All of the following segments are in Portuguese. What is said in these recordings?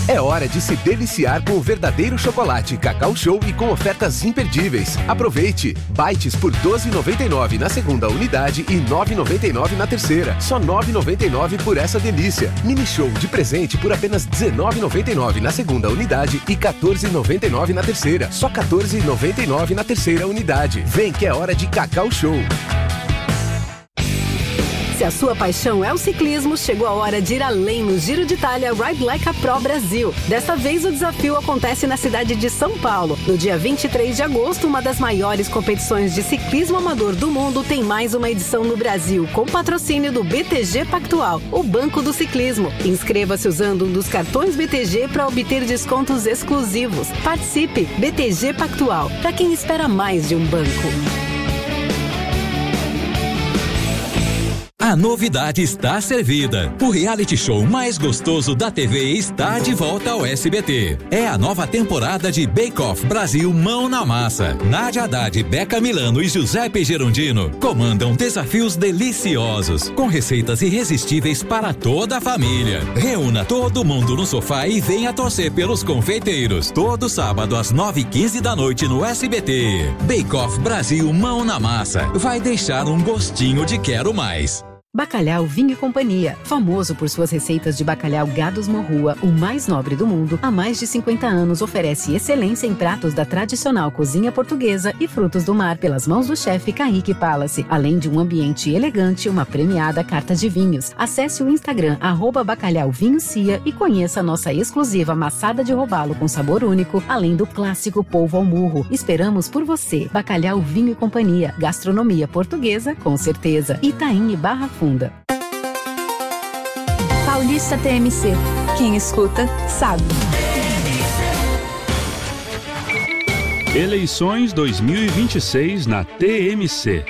É hora de se deliciar com o verdadeiro chocolate Cacau Show e com ofertas imperdíveis. Aproveite! Bites por R$ 12,99 na segunda unidade e R$ 9,99 na terceira. Só R$ 9,99 por essa delícia. Mini Show de presente por apenas R$ 19,99 na segunda unidade e R$ 14,99 na terceira. Só R$ 14,99 na terceira unidade. Vem que é hora de Cacau Show. Se a sua paixão é o ciclismo, chegou a hora de ir além no Giro de Itália Ride Like a Pro Brasil. Dessa vez o desafio acontece na cidade de São Paulo. No dia 23 de agosto, uma das maiores competições de ciclismo amador do mundo tem mais uma edição no Brasil, com patrocínio do BTG Pactual, o Banco do Ciclismo. Inscreva-se usando um dos cartões BTG para obter descontos exclusivos. Participe! BTG Pactual, para quem espera mais de um banco. A novidade está servida. O reality show mais gostoso da TV está de volta ao SBT. É a nova temporada de Bake Off Brasil Mão na Massa. Nádia Haddad, Beca Milano e Giuseppe Gerondino comandam desafios deliciosos, com receitas irresistíveis para toda a família. Reúna todo mundo no sofá e venha torcer pelos confeiteiros. Todo sábado às 9h15 da noite no SBT. Bake Off Brasil Mão na Massa. Vai deixar um gostinho de quero mais. Bacalhau Vinho e Companhia, famoso por suas receitas de bacalhau Gados Morrua, o mais nobre do mundo, há mais de 50 anos oferece excelência em pratos da tradicional cozinha portuguesa e frutos do mar pelas mãos do chefe Kaique Palace, além de um ambiente elegante e uma premiada carta de vinhos. Acesse o Instagram @bacalhauvinhocia e conheça a nossa exclusiva maçada de robalo com sabor único, além do clássico polvo ao murro. Esperamos por você. Bacalhau Vinho e Companhia, gastronomia portuguesa com certeza. Itaim e Barra Funda. Paulista TMC. Quem escuta, sabe. Eleições 2026 na TMC.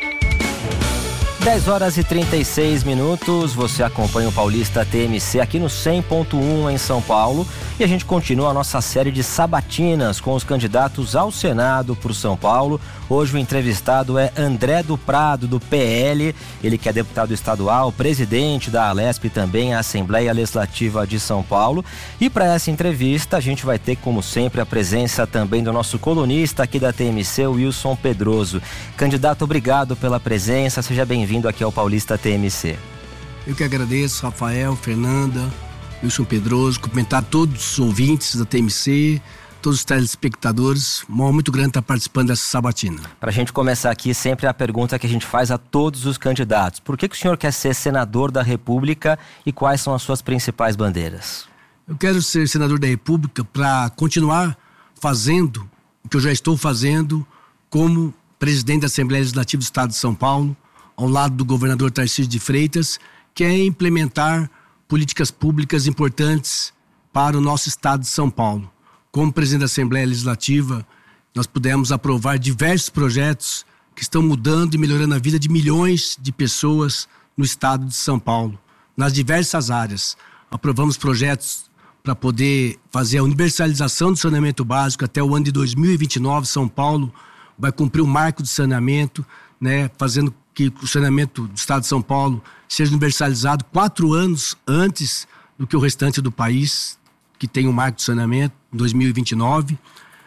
10h36, você acompanha o Paulista TMC aqui no 100.1 em São Paulo e a gente continua a nossa série de sabatinas com os candidatos ao Senado por São Paulo. Hoje o entrevistado é André do Prado, do PL, ele que é deputado estadual, presidente da Alesp e também a Assembleia Legislativa de São Paulo. E para essa entrevista a gente vai ter, como sempre, a presença também do nosso colunista aqui da TMC, Wilson Pedroso. Candidato, obrigado pela presença, seja bem-vindo aqui ao Paulista TMC. Eu que agradeço, Rafael, Fernanda, Wilson Pedroso, cumprimentar todos os ouvintes da TMC, todos os telespectadores. Uma honra muito grande estar participando dessa sabatina. Para a gente começar aqui, sempre a pergunta que a gente faz a todos os candidatos: por que o senhor quer ser senador da República e quais são as suas principais bandeiras? Eu quero ser senador da República para continuar fazendo o que eu já estou fazendo como presidente da Assembleia Legislativa do Estado de São Paulo, ao lado do governador Tarcísio de Freitas, que é implementar políticas públicas importantes para o nosso Estado de São Paulo. Como presidente da Assembleia Legislativa, nós pudemos aprovar diversos projetos que estão mudando e melhorando a vida de milhões de pessoas no Estado de São Paulo, nas diversas áreas. Aprovamos projetos para poder fazer a universalização do saneamento básico até o ano de 2029. São Paulo vai cumprir o marco de saneamento, fazendo que o saneamento do Estado de São Paulo seja universalizado 4 anos antes do que o restante do país, que tem o marco de saneamento, em 2029.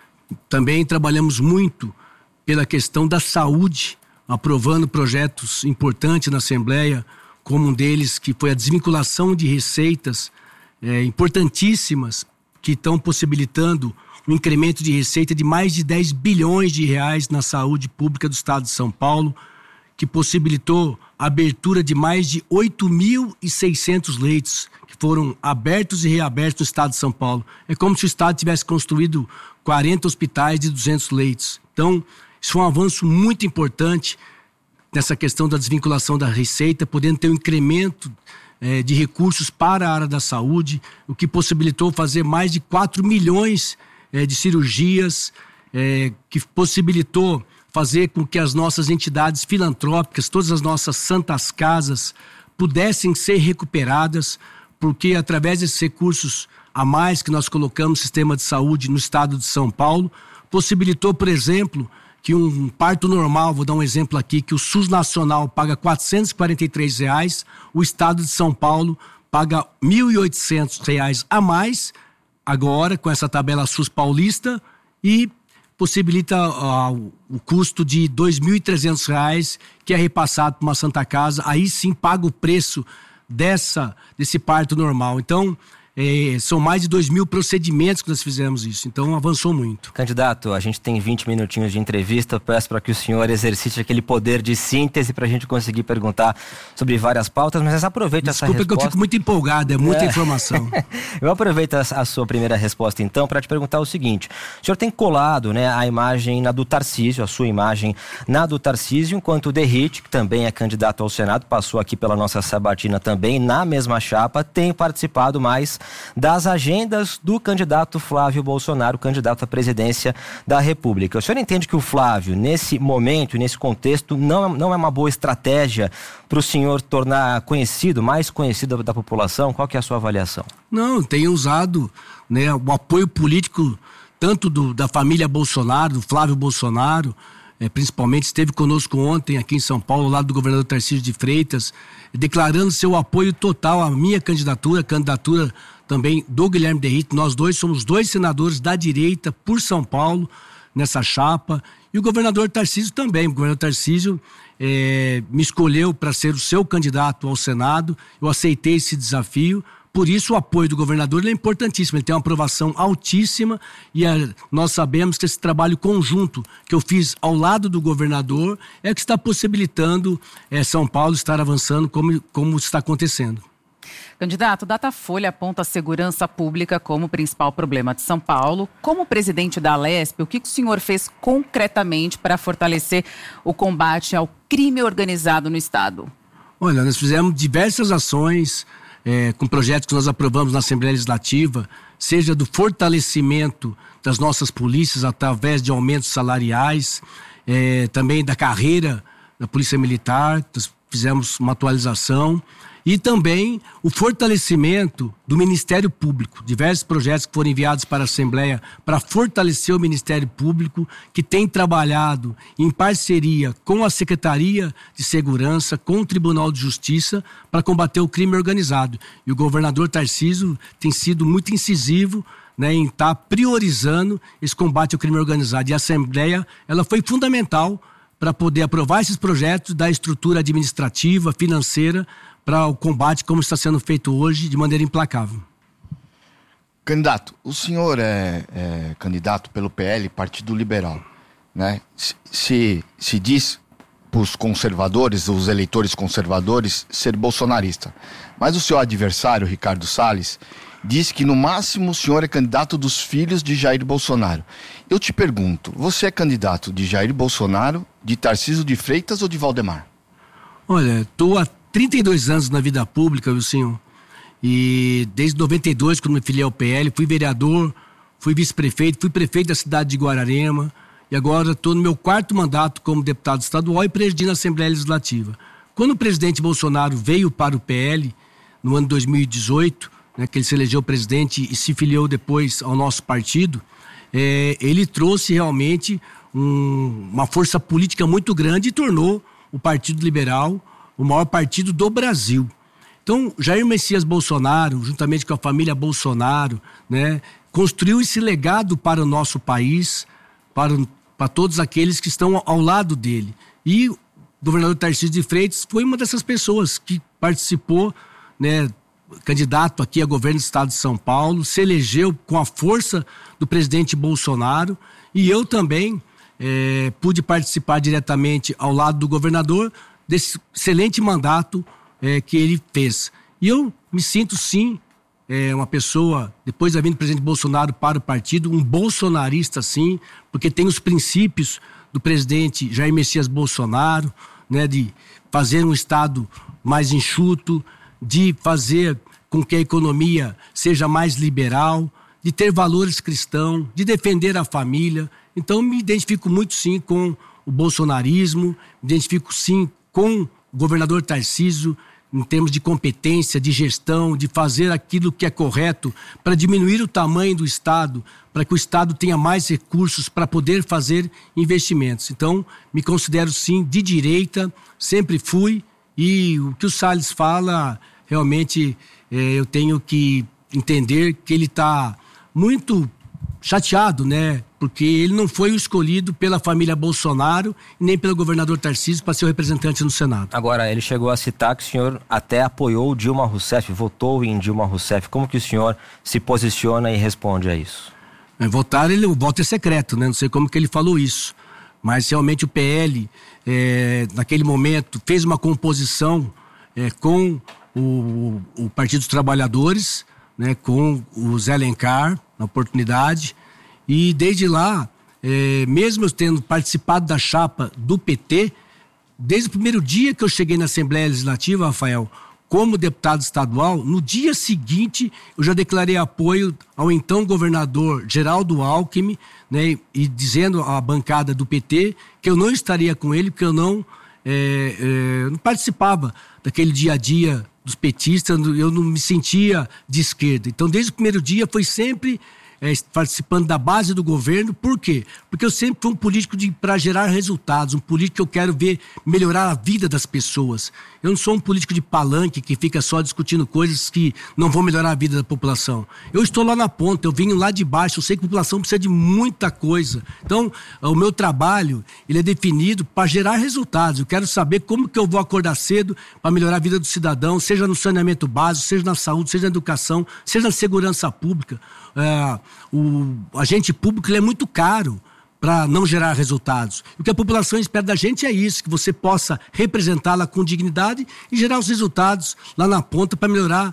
Também trabalhamos muito pela questão da saúde, aprovando projetos importantes na Assembleia, como um deles que foi a desvinculação de receitas importantíssimas, que estão possibilitando um incremento de receita de mais de 10 bilhões de reais na saúde pública do Estado de São Paulo, que possibilitou a abertura de mais de 8.600 leitos que foram abertos e reabertos no Estado de São Paulo. É como se o Estado tivesse construído 40 hospitais de 200 leitos. Então, isso foi um avanço muito importante nessa questão da desvinculação da receita, podendo ter um incremento de recursos para a área da saúde, o que possibilitou fazer mais de 4 milhões de cirurgias, que possibilitou fazer com que as nossas entidades filantrópicas, todas as nossas santas casas, pudessem ser recuperadas, porque através desses recursos a mais que nós colocamos no sistema de saúde no Estado de São Paulo, possibilitou, por exemplo, que um parto normal, vou dar um exemplo aqui, que o SUS Nacional paga R$ 443, o Estado de São Paulo paga R$ 1.800 a mais, agora com essa tabela SUS paulista e possibilita o custo de R$ 2.300, que é repassado para uma Santa Casa, aí sim paga o preço desse parto normal. Então, são mais de 2.000 procedimentos que nós fizemos isso, então avançou muito. Candidato, a gente tem 20 minutinhos de entrevista, peço para que o senhor exercite aquele poder de síntese para a gente conseguir perguntar sobre várias pautas, mas aproveite essa resposta. Desculpa que eu fico muito empolgado, é muita informação. Eu aproveito a sua primeira resposta então para te perguntar o seguinte: o senhor tem colado, né, a imagem na do Tarcísio, a sua imagem na do Tarcísio, enquanto o Derrite, que também é candidato ao Senado, passou aqui pela nossa sabatina também, na mesma chapa, tem participado mais das agendas do candidato Flávio Bolsonaro, candidato à presidência da República. O senhor entende que o Flávio, nesse momento, nesse contexto, não é uma boa estratégia para o senhor tornar mais conhecido da população? Qual que é a sua avaliação? Não, tem usado, né, o apoio político tanto da família Bolsonaro, do Flávio Bolsonaro, principalmente esteve conosco ontem aqui em São Paulo, ao lado do governador Tarcísio de Freitas, declarando seu apoio total à minha candidatura, a candidatura também do Guilherme Derrite. Nós dois somos 2 senadores da direita por São Paulo nessa chapa, e o governador Tarcísio também. O governador Tarcísio me escolheu para ser o seu candidato ao Senado, eu aceitei esse desafio. Por isso o apoio do governador é importantíssimo, ele tem uma aprovação altíssima e nós sabemos que esse trabalho conjunto que eu fiz ao lado do governador é que está possibilitando São Paulo estar avançando como está acontecendo. Candidato, Datafolha aponta a segurança pública como o principal problema de São Paulo. Como presidente da Alesp, o que o senhor fez concretamente para fortalecer o combate ao crime organizado no estado? Olha, nós fizemos diversas ações com projetos que nós aprovamos na Assembleia Legislativa, seja do fortalecimento das nossas polícias através de aumentos salariais, também da carreira da Polícia Militar, nós fizemos uma atualização, e também o fortalecimento do Ministério Público, diversos projetos que foram enviados para a Assembleia para fortalecer o Ministério Público, que tem trabalhado em parceria com a Secretaria de Segurança, com o Tribunal de Justiça, para combater o crime organizado. E o governador Tarcísio tem sido muito incisivo, né, em estar priorizando esse combate ao crime organizado. E a Assembleia, ela foi fundamental para poder aprovar esses projetos da estrutura administrativa, financeira, para o combate como está sendo feito hoje de maneira implacável. Candidato, o senhor é candidato pelo PL, Partido Liberal, né? Se diz para os conservadores, os eleitores conservadores, ser bolsonarista. Mas o seu adversário, Ricardo Salles, diz que no máximo o senhor é candidato dos filhos de Jair Bolsonaro. Eu te pergunto, você é candidato de Jair Bolsonaro, de Tarcísio de Freitas ou de Valdemar? Olha, estou há 32 anos na vida pública, viu, senhor? E desde 92, quando me filiei ao PL, fui vereador, fui vice-prefeito, fui prefeito da cidade de Guararema e agora estou no meu 4º mandato como deputado estadual e presidindo a Assembleia Legislativa. Quando o presidente Bolsonaro veio para o PL, no ano 2018, né, que ele se elegeu presidente e se filiou depois ao nosso partido, ele trouxe realmente uma força política muito grande e tornou o Partido Liberal o maior partido do Brasil. Então, Jair Messias Bolsonaro, juntamente com a família Bolsonaro, né, construiu esse legado para o nosso país, para todos aqueles que estão ao lado dele. E o governador Tarcísio de Freitas foi uma dessas pessoas que participou, né, candidato aqui a governo do estado de São Paulo, se elegeu com a força do presidente Bolsonaro, e eu também pude participar diretamente ao lado do governador desse excelente mandato que ele fez. E eu me sinto, sim, uma pessoa, depois da vinda do presidente Bolsonaro para o partido, um bolsonarista, sim, porque tem os princípios do presidente Jair Messias Bolsonaro, né, de fazer um Estado mais enxuto, de fazer com que a economia seja mais liberal, de ter valores cristãos, de defender a família. Então, me identifico muito, sim, com o bolsonarismo, me identifico, sim, com o governador Tarcísio, em termos de competência, de gestão, de fazer aquilo que é correto para diminuir o tamanho do Estado, para que o Estado tenha mais recursos para poder fazer investimentos. Então, me considero, sim, de direita, sempre fui, e o que o Salles fala, realmente, eu tenho que entender que ele está muito chateado, né? Porque ele não foi o escolhido pela família Bolsonaro nem pelo governador Tarcísio para ser o representante no Senado. Agora, ele chegou a citar que o senhor até apoiou Dilma Rousseff, votou em Dilma Rousseff. Como que o senhor se posiciona e responde a isso? Votar, o voto é secreto, né? Não sei como que ele falou isso. Mas realmente o PL, naquele momento, fez uma composição com o Partido dos Trabalhadores, né? Com o Zé Alencar, na oportunidade. E desde lá, mesmo eu tendo participado da chapa do PT, desde o primeiro dia que eu cheguei na Assembleia Legislativa, Rafael, como deputado estadual, no dia seguinte eu já declarei apoio ao então governador Geraldo Alckmin, né, e dizendo à bancada do PT que eu não estaria com ele, porque eu não participava daquele dia a dia dos petistas, eu não me sentia de esquerda. Então, desde o primeiro dia foi sempre participando da base do governo. Por quê? Porque eu sempre fui um político para gerar resultados, um político que eu quero ver melhorar a vida das pessoas. Eu não sou um político de palanque que fica só discutindo coisas que não vão melhorar a vida da população. Eu estou lá na ponta, eu venho lá de baixo, eu sei que a população precisa de muita coisa. Então, o meu trabalho, ele é definido para gerar resultados. Eu quero saber como que eu vou acordar cedo para melhorar a vida do cidadão, seja no saneamento básico, seja na saúde, seja na educação, seja na segurança pública. O agente público, ele é muito caro para não gerar resultados. O que a população espera da gente é isso, que você possa representá-la com dignidade e gerar os resultados lá na ponta para melhorar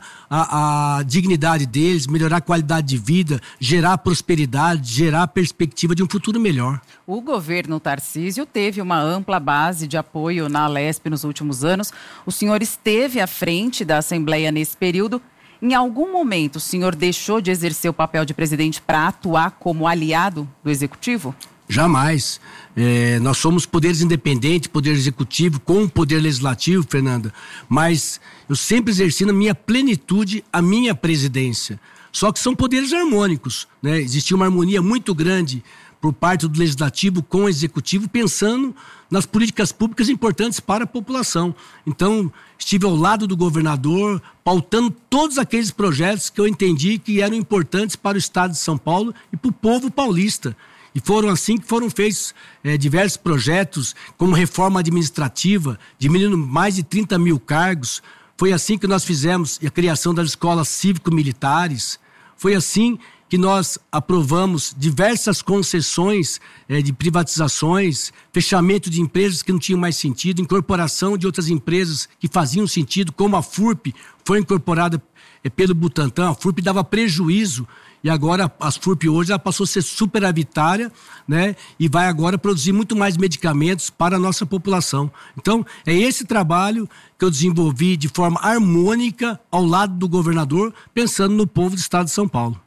a dignidade deles, melhorar a qualidade de vida, gerar prosperidade, gerar a perspectiva de um futuro melhor. O governo Tarcísio teve uma ampla base de apoio na Alesp nos últimos anos. O senhor esteve à frente da Assembleia nesse período. Em algum momento, o senhor deixou de exercer o papel de presidente para atuar como aliado do Executivo? Jamais. Nós somos poderes independentes, poder executivo com o poder legislativo, Fernanda, mas eu sempre exerci na minha plenitude a minha presidência. Só que são poderes harmônicos, né? Existia uma harmonia muito grande por parte do legislativo com o executivo, pensando nas políticas públicas importantes para a população. Então, estive ao lado do governador, pautando todos aqueles projetos que eu entendi que eram importantes para o estado de São Paulo e para o povo paulista. E foram assim que foram feitos diversos projetos, como reforma administrativa, diminuindo mais de 30 mil cargos. Foi assim que nós fizemos a criação das escolas cívico-militares. Foi assim que nós aprovamos diversas concessões de privatizações, fechamento de empresas que não tinham mais sentido, incorporação de outras empresas que faziam sentido, como a FURP foi incorporada pelo Butantan. A FURP dava prejuízo e agora a FURP hoje ela passou a ser superavitária, né? E vai agora produzir muito mais medicamentos para a nossa população. Então, é esse trabalho que eu desenvolvi de forma harmônica ao lado do governador, pensando no povo do estado de São Paulo.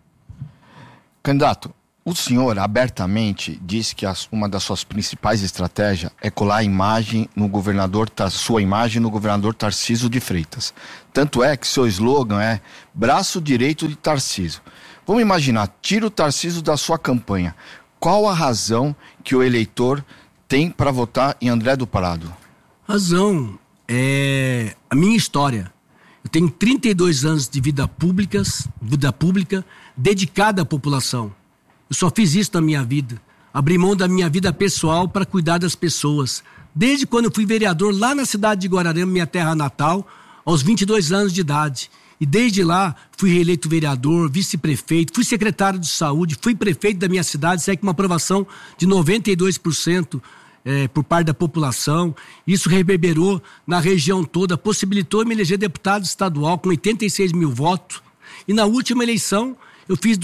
Candidato, o senhor abertamente disse que uma das suas principais estratégias é colar a imagem no governador, sua imagem no governador Tarcísio de Freitas. Tanto é que seu slogan é braço direito de Tarcísio. Vamos imaginar, tira o Tarcísio da sua campanha. Qual a razão que o eleitor tem para votar em André do Prado? Razão é a minha história. Eu tenho 32 anos de vida pública dedicada à população. Eu só fiz isso na minha vida. Abri mão da minha vida pessoal para cuidar das pessoas. Desde quando eu fui vereador lá na cidade de Guararema, minha terra natal, aos 22 anos de idade. E desde lá fui reeleito vereador, vice-prefeito, fui secretário de saúde, fui prefeito da minha cidade, saí com uma aprovação de 92% por parte da população. Isso reverberou na região toda, possibilitou me eleger deputado estadual com 86 mil votos. E na última eleição eu fiz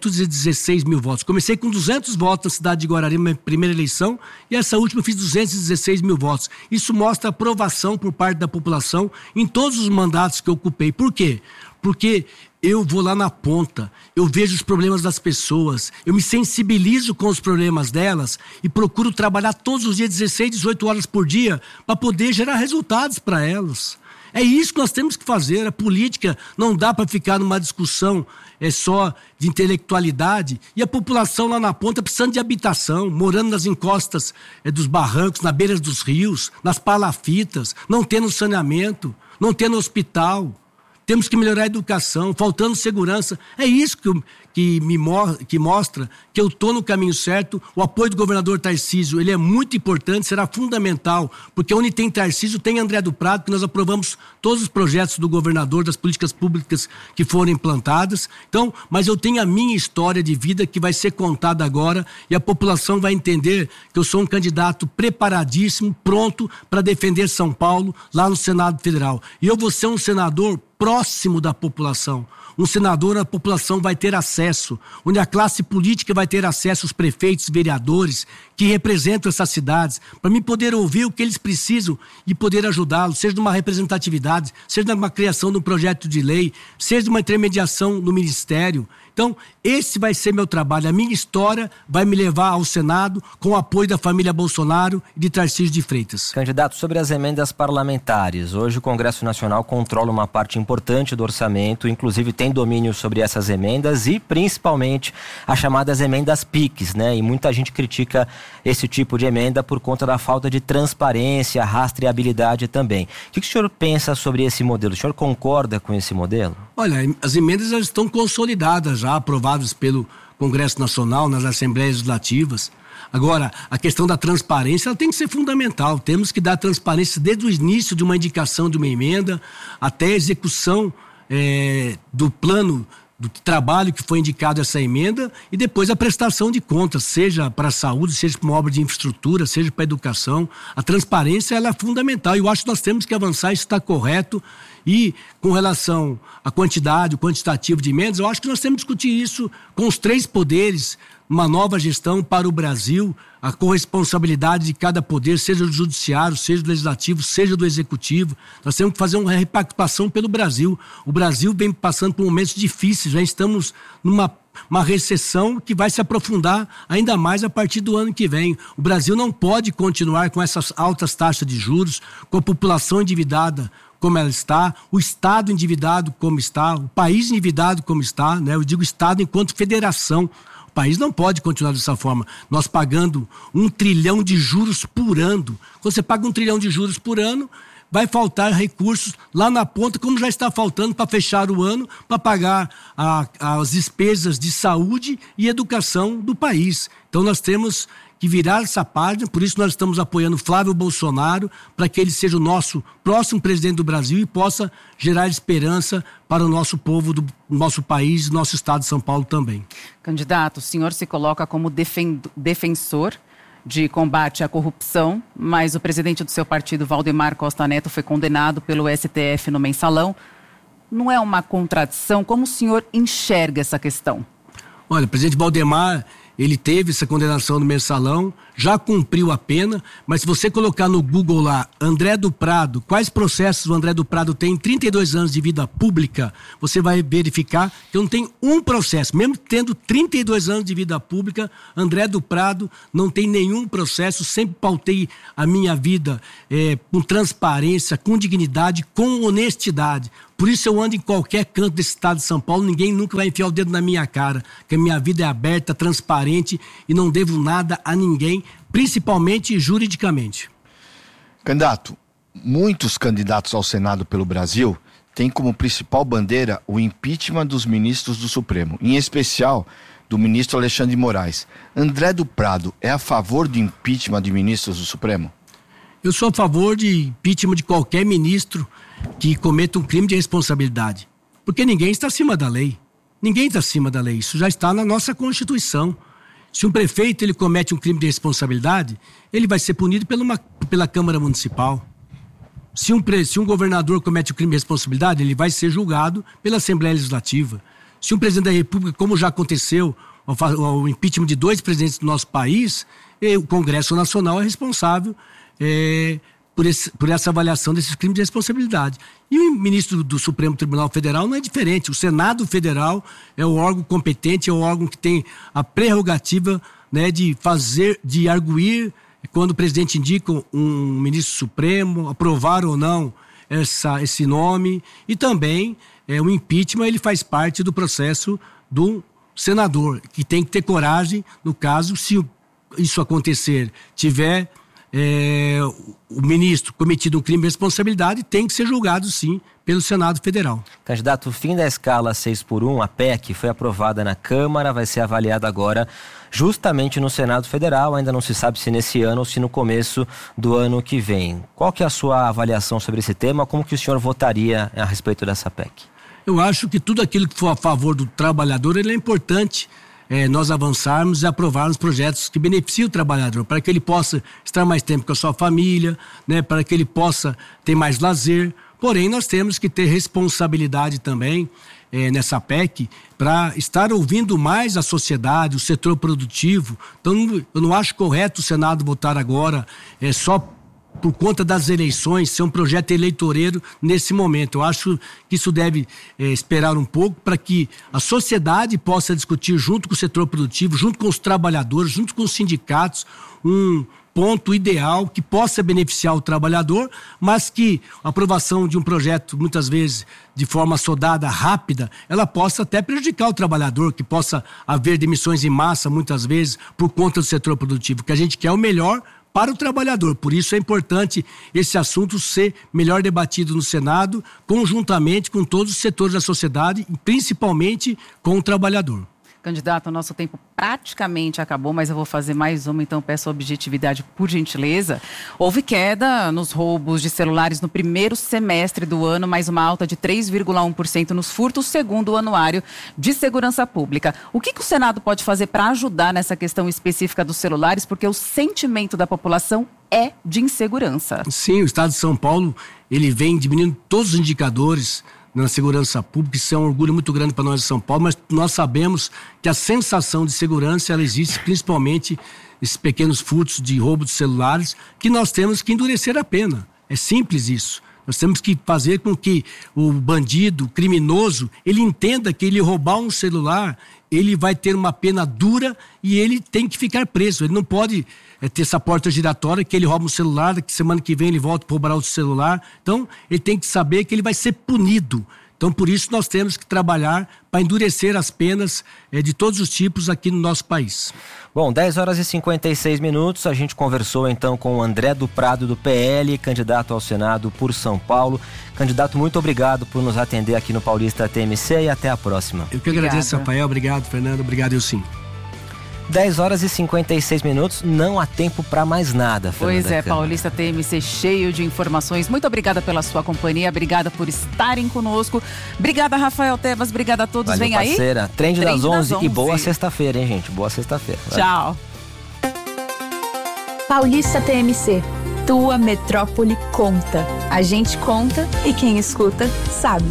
216 mil votos. Comecei com 200 votos na cidade de Guararema, minha primeira eleição, e essa última eu fiz 216 mil votos. Isso mostra aprovação por parte da população em todos os mandatos que eu ocupei. Por quê? Porque eu vou lá na ponta, eu vejo os problemas das pessoas, eu me sensibilizo com os problemas delas e procuro trabalhar todos os dias 16, 18 horas por dia para poder gerar resultados para elas. É isso que nós temos que fazer. A política não dá para ficar numa discussão só de intelectualidade e a população lá na ponta precisando de habitação, morando nas encostas dos barrancos, na beira dos rios, nas palafitas, não tendo saneamento, não tendo hospital, temos que melhorar a educação, faltando segurança. É isso que mostra que eu estou no caminho certo. O apoio do governador Tarcísio, ele é muito importante, será fundamental, porque onde tem Tarcísio tem André do Prado, que nós aprovamos todos os projetos do governador, das políticas públicas que foram implantadas. Então, mas eu tenho a minha história de vida que vai ser contada agora e a população vai entender que eu sou um candidato preparadíssimo, pronto para defender São Paulo lá no Senado Federal. E eu vou ser um senador próximo da população. Um senador, a população vai ter acesso, onde a classe política vai ter acesso, os prefeitos, vereadores que representam essas cidades, para mim poder ouvir o que eles precisam e poder ajudá-los, seja numa representatividade, seja numa criação de um projeto de lei, seja numa intermediação no ministério. Então, esse vai ser meu trabalho. A minha história vai me levar ao Senado com o apoio da família Bolsonaro e de Tarcísio de Freitas. Candidato, sobre as emendas parlamentares, hoje o Congresso Nacional controla uma parte importante do orçamento, inclusive tem domínio sobre essas emendas e principalmente as chamadas emendas PIX, né? E muita gente critica esse tipo de emenda por conta da falta de transparência, rastreabilidade também. O que o senhor pensa sobre esse modelo? O senhor concorda com esse modelo? Olha, as emendas já estão consolidadas, já aprovadas pelo Congresso Nacional, nas Assembleias Legislativas. Agora, a questão da transparência ela tem que ser fundamental. Temos que dar transparência desde o início de uma indicação de uma emenda até a execução do plano do trabalho que foi indicado essa emenda e depois a prestação de contas, seja para a saúde, seja para uma obra de infraestrutura, seja para a educação. A transparência ela é fundamental e eu acho que nós temos que avançar, isso está correto. E com relação à quantidade, o quantitativo de emendas, eu acho que nós temos que discutir isso com os três poderes, uma nova gestão para o Brasil, a corresponsabilidade de cada poder, seja do judiciário, seja do legislativo, seja do executivo. Nós temos que fazer uma repactuação pelo Brasil. O Brasil vem passando por momentos difíceis, já estamos numa recessão que vai se aprofundar ainda mais a partir do ano que vem. O Brasil não pode continuar com essas altas taxas de juros, com a população endividada como ela está, o Estado endividado como está, o país endividado como está, né? Eu digo Estado enquanto federação. O país não pode continuar dessa forma. Nós pagando 1 trilhão de juros por ano. Quando você paga 1 trilhão de juros por ano, vai faltar recursos lá na ponta, como já está faltando para fechar o ano, para pagar as despesas de saúde e educação do país. Então nós temos que virar essa página, por isso nós estamos apoiando Flávio Bolsonaro, para que ele seja o nosso próximo presidente do Brasil e possa gerar esperança para o nosso povo, do nosso país e nosso estado de São Paulo também. Candidato, o senhor se coloca como defensor de combate à corrupção, mas o presidente do seu partido, Valdemar Costa Neto, foi condenado pelo STF no Mensalão. Não é uma contradição? Como o senhor enxerga essa questão? Olha, o presidente Valdemar, ele teve essa condenação no Mensalão, já cumpriu a pena, mas se você colocar no Google lá, André do Prado, quais processos o André do Prado tem em 32 anos de vida pública, você vai verificar que não tem um processo, mesmo tendo 32 anos de vida pública, André do Prado não tem nenhum processo, sempre pautei a minha vida com transparência, com dignidade, com honestidade. Por isso eu ando em qualquer canto desse estado de São Paulo, ninguém nunca vai enfiar o dedo na minha cara, que a minha vida é aberta, transparente e não devo nada a ninguém, principalmente juridicamente. Candidato, muitos candidatos ao Senado pelo Brasil têm como principal bandeira o impeachment dos ministros do Supremo, em especial do ministro Alexandre de Moraes. André do Prado é a favor do impeachment de ministros do Supremo? Eu sou a favor de impeachment de qualquer ministro que cometa um crime de responsabilidade. Porque ninguém está acima da lei. Ninguém está acima da lei. Isso já está na nossa Constituição. Se um prefeito ele comete um crime de responsabilidade, ele vai ser punido pela Câmara Municipal. Se um governador comete um crime de responsabilidade, ele vai ser julgado pela Assembleia Legislativa. Se um presidente da República, como já aconteceu, o impeachment de 2 presidentes do nosso país, o Congresso Nacional é responsável por essa avaliação desses crimes de responsabilidade. E o ministro do Supremo Tribunal Federal não é diferente. O Senado Federal é o órgão competente, é o órgão que tem a prerrogativa, né, de arguir quando o presidente indica um ministro supremo, aprovar ou não esse nome. E também o impeachment ele faz parte do processo do senador, que tem que ter coragem, no caso, se isso acontecer, tiver o ministro cometido um crime de responsabilidade tem que ser julgado, sim, pelo Senado Federal. Candidato, fim da escala 6x1, a PEC, foi aprovada na Câmara, vai ser avaliada agora justamente no Senado Federal. Ainda não se sabe se nesse ano ou se no começo do ano que vem. Qual que é a sua avaliação sobre esse tema? Como que o senhor votaria a respeito dessa PEC? Eu acho que tudo aquilo que for a favor do trabalhador, ele é importante. Nós avançarmos e aprovarmos projetos que beneficiem o trabalhador, para que ele possa estar mais tempo com a sua família, né, para que ele possa ter mais lazer. Porém, nós temos que ter responsabilidade também nessa PEC para estar ouvindo mais a sociedade, o setor produtivo. Então, eu não acho correto o Senado votar agora só por conta das eleições, ser um projeto eleitoreiro nesse momento. Eu acho que isso deve esperar um pouco para que a sociedade possa discutir junto com o setor produtivo, junto com os trabalhadores, junto com os sindicatos, um ponto ideal que possa beneficiar o trabalhador, mas que a aprovação de um projeto, muitas vezes de forma assodada, rápida, ela possa até prejudicar o trabalhador, que possa haver demissões em massa, muitas vezes, por conta do setor produtivo. O que a gente quer é o melhor para o trabalhador. Por isso é importante esse assunto ser melhor debatido no Senado, conjuntamente com todos os setores da sociedade, principalmente com o trabalhador. Candidato, o nosso tempo praticamente acabou, mas eu vou fazer mais uma, então peço objetividade, por gentileza. Houve queda nos roubos de celulares no primeiro semestre do ano, mais uma alta de 3,1% nos furtos, segundo o Anuário de Segurança Pública. O que o Senado pode fazer para ajudar nessa questão específica dos celulares? Porque o sentimento da população é de insegurança. Sim, o Estado de São Paulo, ele vem diminuindo todos os indicadores na segurança pública. Isso é um orgulho muito grande para nós de São Paulo, mas nós sabemos que a sensação de segurança, ela existe principalmente esses pequenos furtos de roubo de celulares, que nós temos que endurecer a pena. É simples isso. Nós temos que fazer com que o bandido, o criminoso, ele entenda que ele roubar um celular, ele vai ter uma pena dura e ele tem que ficar preso. Ele não pode ter essa porta giratória que ele rouba um celular, que semana que vem ele volta para roubar outro celular. Então, ele tem que saber que ele vai ser punido. Então, por isso, nós temos que trabalhar para endurecer as penas de todos os tipos aqui no nosso país. Bom, 10 horas e 56 minutos, a gente conversou então com o André do Prado do PL, candidato ao Senado por São Paulo. Candidato, muito obrigado por nos atender aqui no Paulista TMC e até a próxima. Eu que agradeço, Rafael. Obrigado, Fernando. Obrigado, eu sim. 10 horas e 56 minutos, não há tempo para mais nada, Fernanda. Pois é, Paulista TMC cheio de informações. Muito obrigada pela sua companhia, obrigada por estarem conosco. Obrigada, Rafael Tebas, obrigada a todos. Valeu, vem parceira. Aí. Trend das 11 e boa sexta-feira, hein, gente? Boa sexta-feira. Tchau. Paulista TMC, tua metrópole conta. A gente conta e quem escuta sabe.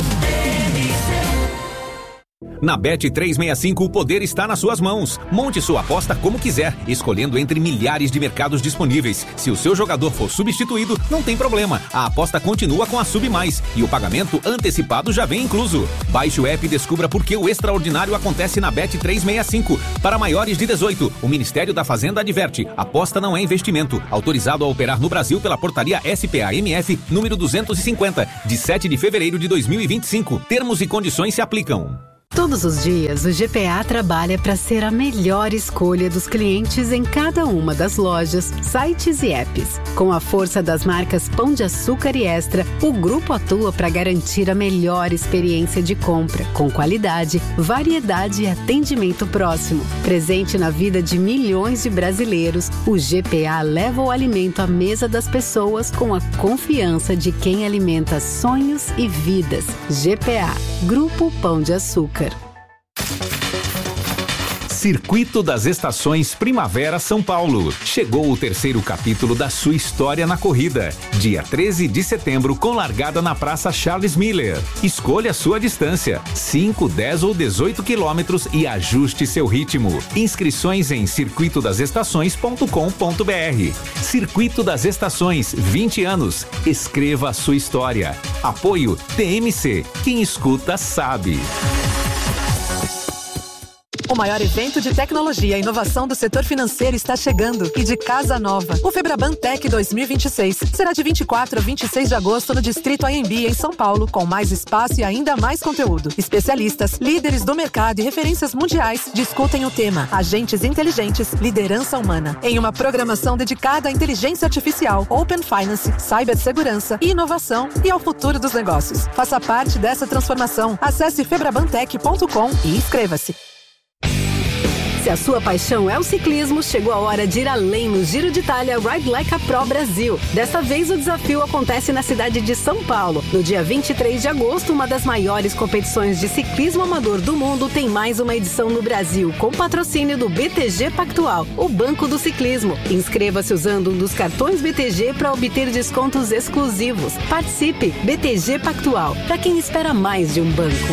Na Bet365 o poder está nas suas mãos. Monte sua aposta como quiser, escolhendo entre milhares de mercados disponíveis. Se o seu jogador for substituído, não tem problema. A aposta continua com a Sub Mais e o pagamento antecipado já vem incluso. Baixe o app e descubra por que o extraordinário acontece na Bet365. Para maiores de 18, o Ministério da Fazenda adverte: aposta não é investimento. Autorizado a operar no Brasil pela portaria SPA-MF número 250, de 7 de fevereiro de 2025. Termos e condições se aplicam. Todos os dias, o GPA trabalha para ser a melhor escolha dos clientes em cada uma das lojas, sites e apps. Com a força das marcas Pão de Açúcar e Extra, o grupo atua para garantir a melhor experiência de compra, com qualidade, variedade e atendimento próximo. Presente na vida de milhões de brasileiros, o GPA leva o alimento à mesa das pessoas com a confiança de quem alimenta sonhos e vidas. GPA, Grupo Pão de Açúcar. Circuito das Estações Primavera São Paulo. Chegou o terceiro capítulo da sua história na corrida. Dia 13 de setembro, com largada na Praça Charles Miller. Escolha sua distância, 5, 10 ou 18 quilômetros e ajuste seu ritmo. Inscrições em circuitodasestações.com.br. Circuito das Estações, 20 anos. Escreva a sua história. Apoio TMC. Quem escuta sabe. O maior evento de tecnologia e inovação do setor financeiro está chegando e de casa nova. O Febraban Tech 2026 será de 24 a 26 de agosto no Distrito AMB, em São Paulo, com mais espaço e ainda mais conteúdo. Especialistas, líderes do mercado e referências mundiais discutem o tema Agentes Inteligentes, Liderança Humana, em uma programação dedicada à inteligência artificial, Open Finance, cibersegurança e inovação e ao futuro dos negócios. Faça parte dessa transformação. Acesse febrabantech.com e inscreva-se. Se a sua paixão é o ciclismo, chegou a hora de ir além no Giro de Itália Ride Like a Pro Brasil. Dessa vez o desafio acontece na cidade de São Paulo. No dia 23 de agosto, uma das maiores competições de ciclismo amador do mundo tem mais uma edição no Brasil, com patrocínio do BTG Pactual, o Banco do Ciclismo. Inscreva-se usando um dos cartões BTG para obter descontos exclusivos. Participe! BTG Pactual, para quem espera mais de um banco.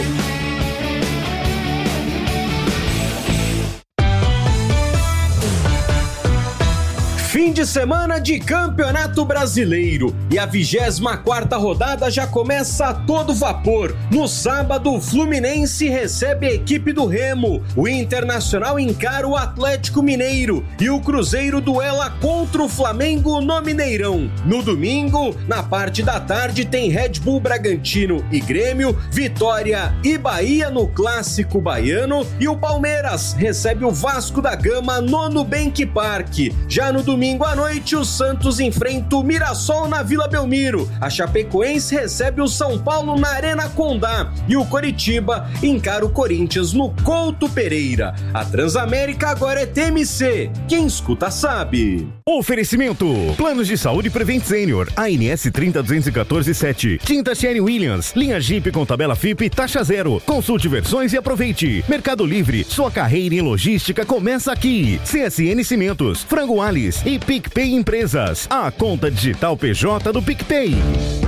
Fim de semana de Campeonato Brasileiro e a 24ª rodada já começa a todo vapor. No sábado, o Fluminense recebe a equipe do Remo, o Internacional encara o Atlético Mineiro e o Cruzeiro duela contra o Flamengo no Mineirão. No domingo, na parte da tarde, tem Red Bull Bragantino e Grêmio, Vitória e Bahia no Clássico Baiano e o Palmeiras recebe o Vasco da Gama no Nubank Park. Já no domingo à noite, o Santos enfrenta o Mirassol na Vila Belmiro. A Chapecoense recebe o São Paulo na Arena Condá e o Coritiba encara o Corinthians no Couto Pereira. A Transamérica agora é TMC. Quem escuta sabe. Oferecimento: Planos de Saúde Prevent Senior, ANS 302147, Tinta Sherry Williams, linha Jeep com tabela FIP, taxa zero. Consulte versões e aproveite. Mercado Livre, sua carreira em logística começa aqui. CSN Cimentos, Frango Alice e PicPay Empresas, a conta digital PJ do PicPay.